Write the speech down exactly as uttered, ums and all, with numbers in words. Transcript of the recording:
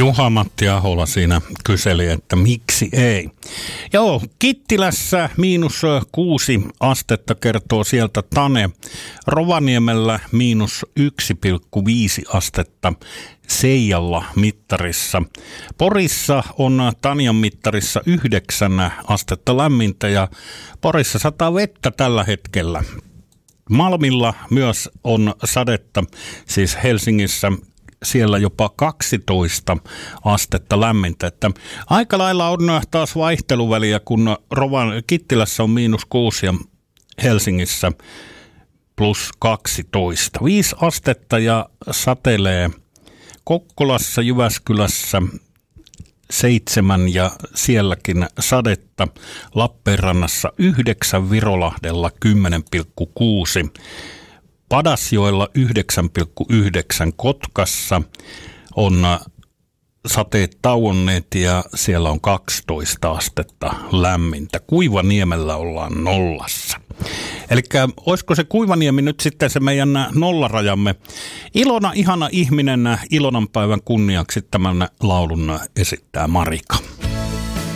Juha-Matti Ahola siinä kyseli, että miksi ei. Joo, Kittilässä miinus kuusi astetta kertoo sieltä Tane. Rovaniemellä miinus yksi pilkku viisi astetta Seijalla mittarissa. Porissa on Tanjan mittarissa yhdeksän astetta lämmintä ja Porissa sataa vettä tällä hetkellä. Malmilla myös on sadetta, siis Helsingissä siellä jopa kaksitoista astetta lämmintä. Että aika lailla on taas vaihteluväliä, kun Rovan Kittilässä on miinus kuusi ja Helsingissä plus kaksitoista. Viisi astetta ja satelee Kokkolassa, Jyväskylässä seitsemän ja sielläkin sadetta. Lappeenrannassa yhdeksän, Virolahdella kymmenen pilkku kuusi. Padasjoella yhdeksän pilkku yhdeksän, Kotkassa on sateet tauonneet ja siellä on kaksitoista astetta lämmintä. Kuivaniemellä ollaan nollassa. Eli olisiko se Kuivaniemi nyt sitten se meidän nollarajamme? Ilona, ihana ihminen, Ilonan päivän kunniaksi tämän laulun esittää Marika.